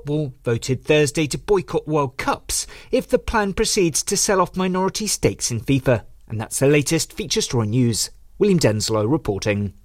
Football voted Thursday to boycott World Cups if the plan proceeds to sell off minority stakes in FIFA. And that's the latest feature story news. William Denslow reporting.